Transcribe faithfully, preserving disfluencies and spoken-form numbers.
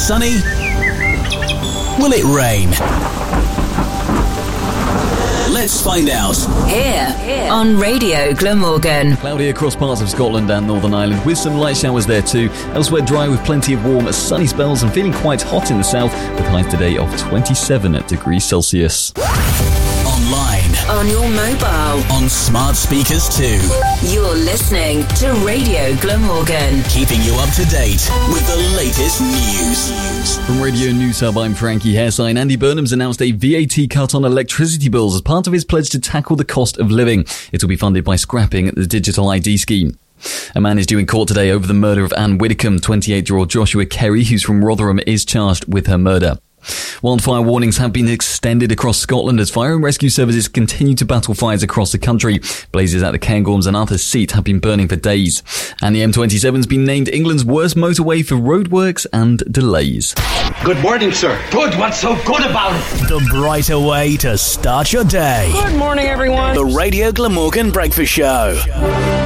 sunny? Will it rain? Let's find out. Here, Here. on Radio Glamorgan. Cloudy across parts of Scotland and Northern Ireland, with some light showers there too. Elsewhere dry with plenty of warm, sunny spells and feeling quite hot in the south, with highs today of twenty-seven degrees Celsius. Online, on your mobile, on smart speakers too. You're listening to Radio Glamorgan, keeping you up to date with the latest news. From Radio News Hub, I'm Frankie Hairsign. Andy Burnham's announced a V A T cut on electricity bills as part of his pledge to tackle the cost of living. It will be funded by scrapping the digital I D scheme. A man is due in court today over the murder of Anne Widdicombe. twenty-eight-year-old Joshua Kerry, who's from Rotherham, is charged with her murder. Wildfire warnings have been extended across Scotland as fire and rescue services continue to battle fires across the country. Blazes at the Cairngorms and Arthur's Seat have been burning for days. And the M twenty-seven's been named England's worst motorway for roadworks and delays. Good morning, sir. Good. What's so good about it? The brighter way to start your day. Good morning, everyone. The Radio Glamorgan Breakfast Show.